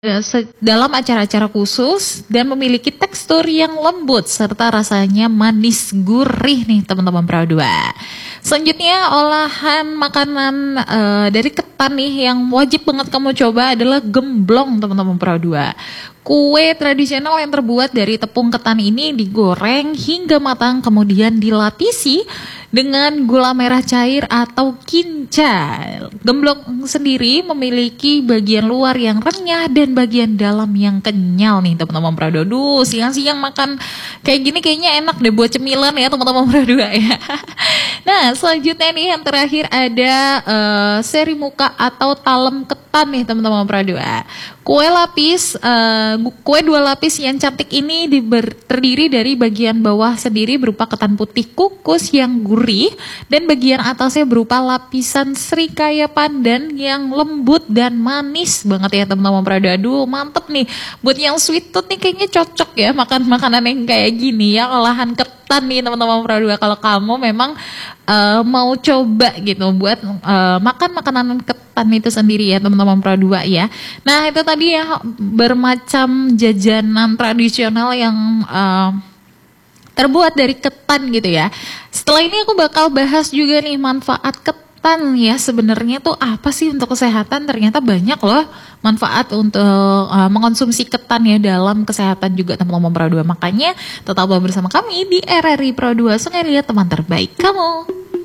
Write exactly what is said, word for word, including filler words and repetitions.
Eee, se dalam acara-acara khusus dan memiliki tekstur yang lembut serta rasanya manis gurih nih teman-teman Pro dua. Selanjutnya olahan makanan, eee, dari ketan nih yang wajib banget kamu coba adalah gemblong teman-teman Pro dua. Kue tradisional yang terbuat dari tepung ketan ini digoreng hingga matang kemudian dilapisi dengan gula merah cair atau kinca. Gemblong sendiri memiliki bagian luar yang renyah dan bagian dalam yang kenyal nih teman-teman Pro dua. Duh, siang-siang makan kayak gini kayaknya enak deh buat cemilan ya teman-teman Pro dua ya. Nah, selanjutnya nih yang terakhir ada uh, seri muka atau talem ketan nih teman-teman Pro dua. Kue lapis, uh, kue dua lapis yang cantik ini diber, terdiri dari bagian bawah sendiri berupa ketan putih kukus yang gurih dan bagian atasnya berupa lapisan serikaya pandan yang lembut dan manis banget ya teman-teman Pro dua. Aduh, mantep nih. Buat yang sweet tooth nih kayaknya cocok ya makan makanan yang kayak gini ya, olahan ketan nih teman-teman Pro dua. Kalau kamu memang uh, mau coba gitu buat uh, makan makanan ketan itu sendiri ya teman-teman Pro dua ya. Nah, itu tadi ya bermacam jajanan tradisional yang uh, terbuat dari ketan gitu ya. Setelah ini aku bakal bahas juga nih manfaat ketan ya. Sebenarnya tuh apa sih untuk kesehatan? Ternyata banyak loh manfaat untuk uh, mengonsumsi ketan ya dalam kesehatan juga teman-teman Pro dua. Makanya tetaplah bersama kami di R R I Pro dua Sungai Liat, teman terbaik kamu.